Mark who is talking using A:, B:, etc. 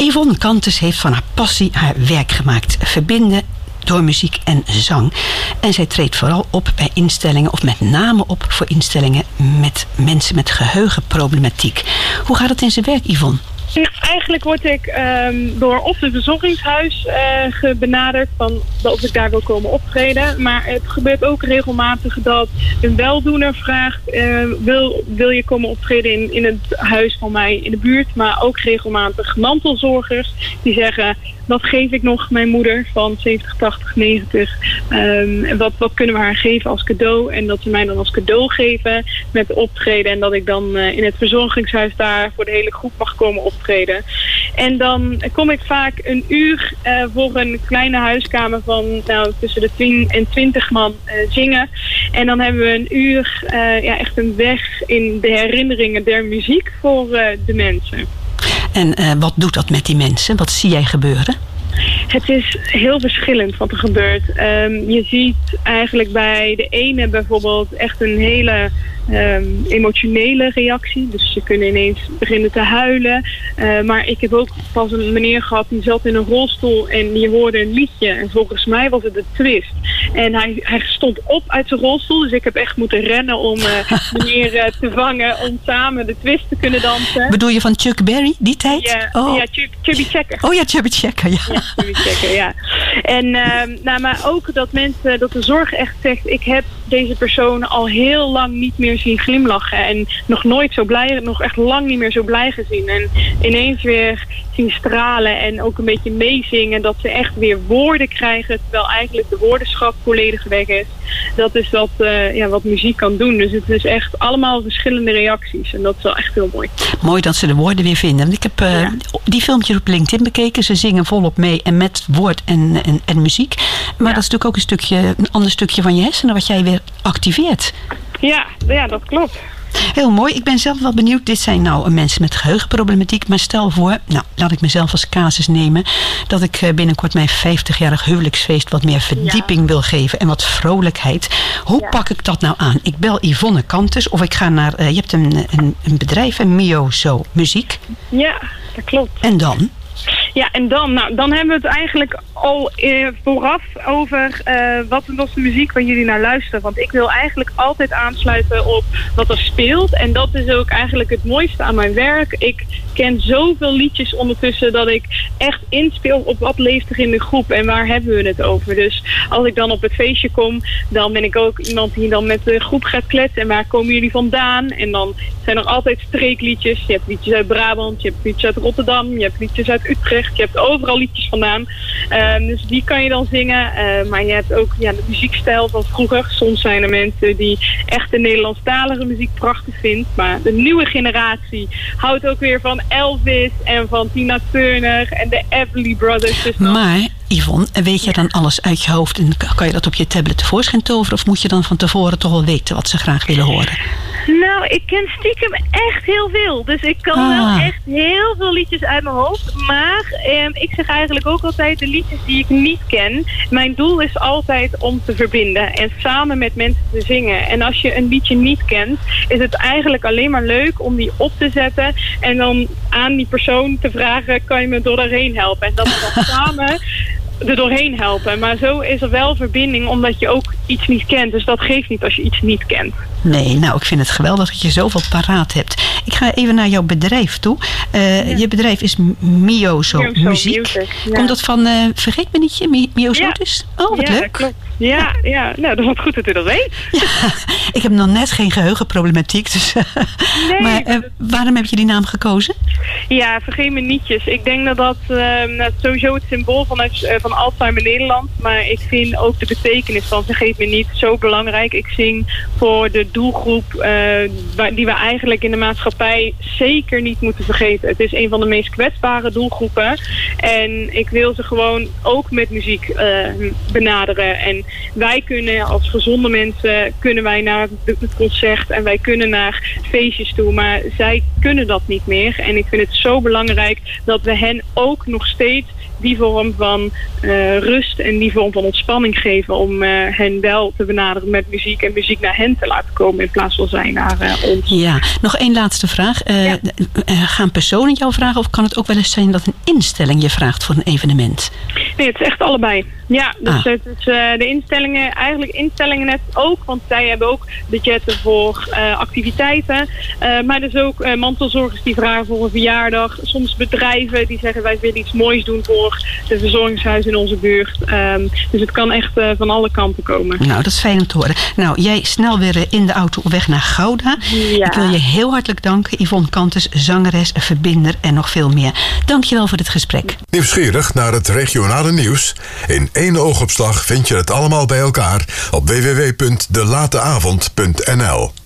A: Yvonne Kantes heeft van haar passie haar werk gemaakt. Verbinden door muziek en zang. En zij treedt vooral op bij instellingen, of met name op voor instellingen met mensen met geheugenproblematiek. Hoe gaat het in zijn werk, Yvonne?
B: Eigenlijk word ik door of het verzorgingshuis benaderd van of ik daar wil komen optreden. Maar het gebeurt ook regelmatig dat een weldoener vraagt, wil je komen optreden in het huis van mij in de buurt. Maar ook regelmatig mantelzorgers die zeggen, wat geef ik nog mijn moeder van 70, 80, 90? Wat kunnen we haar geven als cadeau? En dat ze mij dan als cadeau geven met optreden. En dat ik dan in het verzorgingshuis daar voor de hele groep mag komen optreden. En dan kom ik vaak een uur voor een kleine huiskamer van tussen de 10 en 20 man zingen. En dan hebben we een uur echt een weg in de herinneringen der muziek voor de mensen.
A: En wat doet dat met die mensen? Wat zie jij gebeuren?
B: Het is heel verschillend wat er gebeurt. Je ziet eigenlijk bij de ene bijvoorbeeld echt een hele emotionele reactie. Dus ze kunnen ineens beginnen te huilen. Maar ik heb ook pas een meneer gehad die zat in een rolstoel en die hoorde een liedje. En volgens mij was het de Twist. En hij stond op uit zijn rolstoel. Dus ik heb echt moeten rennen om meneer te vangen om samen de Twist te kunnen dansen.
A: Bedoel je van Chuck Berry, die tijd?
B: Ja, Chubby Checker.
A: Oh ja, Chubby Checker, ja.
B: Ja, Chubby Checker, ja. En maar ook dat dat de zorg echt zegt, ik heb deze persoon al heel lang niet meer zien glimlachen. En nog nooit zo blij, nog echt lang niet meer zo blij gezien. En ineens weer zien stralen en ook een beetje meezingen. Dat ze echt weer woorden krijgen, terwijl eigenlijk de woordenschap volledig weg is. Dat is wat muziek kan doen. Dus het is echt allemaal verschillende reacties. En dat is wel echt heel mooi.
A: Mooi dat ze de woorden weer vinden. Want ik heb die filmpjes op LinkedIn bekeken. Ze zingen volop mee en met woord en muziek. Maar dat is natuurlijk ook een ander stukje van je hersenen wat jij weer activeert.
B: Ja, dat klopt.
A: Heel mooi. Ik ben zelf wel benieuwd. Dit zijn nou mensen met geheugenproblematiek. Maar stel voor, laat ik mezelf als casus nemen, dat ik binnenkort mijn 50-jarig huwelijksfeest wat meer verdieping wil geven en wat vrolijkheid. Hoe pak ik dat nou aan? Ik bel Yvonne Kantes of ik ga naar, je hebt een bedrijf, een Mio Zo Muziek.
B: Ja, dat klopt.
A: En dan?
B: Ja, en dan hebben we het eigenlijk al vooraf over wat was de muziek waar jullie naar luisteren. Want ik wil eigenlijk altijd aansluiten op wat er speelt. En dat is ook eigenlijk het mooiste aan mijn werk. Ik ken zoveel liedjes ondertussen dat ik echt inspeel op wat leeft er in de groep en waar hebben we het over. Dus als ik dan op het feestje kom, dan ben ik ook iemand die dan met de groep gaat kletsen. En waar komen jullie vandaan? En dan zijn er altijd streekliedjes. Je hebt liedjes uit Brabant, je hebt liedjes uit Rotterdam, je hebt liedjes uit Utrecht. Je hebt overal liedjes vandaan. Dus die kan je dan zingen. Maar je hebt ook de muziekstijl van vroeger. Soms zijn er mensen die echt de Nederlandstalige muziek prachtig vindt. Maar de nieuwe generatie houdt ook weer van Elvis en van Tina Turner en de Everly Brothers. Dus
A: maar Yvonne, weet je dan alles uit je hoofd en kan je dat op je tablet tevoorschijn toveren? Of moet je dan van tevoren toch wel weten wat ze graag willen horen?
B: Nou, ik ken stiekem echt heel veel. Dus ik kan wel echt heel veel liedjes uit mijn hoofd. Maar ik zeg eigenlijk ook altijd de liedjes die ik niet ken. Mijn doel is altijd om te verbinden en samen met mensen te zingen. En als je een liedje niet kent, is het eigenlijk alleen maar leuk om die op te zetten en dan aan die persoon te vragen, kan je me doorheen helpen? En dat we dan samen er doorheen helpen. Maar zo is er wel verbinding omdat je ook iets niet kent. Dus dat geeft niet als je iets niet kent.
A: Nee, nou, ik vind het geweldig dat je zoveel paraat hebt. Ik ga even naar jouw bedrijf toe. Je bedrijf is Mio Zo Muziek. Komt dat van, vergeet me nietje, Mio Zo dus? Oh, wat leuk.
B: Dat klopt. Ja, nou, dat is goed dat u dat weet.
A: Ja, ik heb nog net geen geheugenproblematiek. Dus,
B: nee,
A: maar waarom heb je die naam gekozen?
B: Ja, vergeet me nietjes. Ik denk dat sowieso het symbool van Alzheimer Nederland. Maar ik vind ook de betekenis van vergeet me niet zo belangrijk. Ik zing voor de doelgroep die we eigenlijk in de maatschappij zeker niet moeten vergeten. Het is een van de meest kwetsbare doelgroepen. En ik wil ze gewoon ook met muziek benaderen. En wij kunnen als gezonde mensen kunnen wij naar het concert en wij kunnen naar feestjes toe. Maar zij kunnen dat niet meer. En ik vind het zo belangrijk dat we hen ook nog steeds die vorm van rust en die vorm van ontspanning geven om hen wel te benaderen met muziek en muziek naar hen te laten komen in plaats van zij naar ons.
A: Ja, nog één laatste vraag. Gaan personen jou vragen of kan het ook wel eens zijn dat een instelling je vraagt voor een evenement?
B: Nee, het is echt allebei. Ja, dus het is de instellingen, eigenlijk instellingen net ook, want zij hebben ook budgetten voor activiteiten. Maar dus ook mantelzorgers die vragen voor een verjaardag. Soms bedrijven die zeggen wij willen iets moois doen voor de verzorgingshuis in onze buurt. Dus het kan echt van alle kanten komen.
A: Nou, dat is fijn om te horen. Nou, jij snel weer in de auto op weg naar Gouda. Ja. Ik wil je heel hartelijk danken, Yvonne Kantes, zangeres, verbinder en nog veel meer. Dankjewel voor dit gesprek.
C: Nieuwsgierig naar het regionale nieuws? In één oogopslag vind je het allemaal bij elkaar op www.delateavond.nl.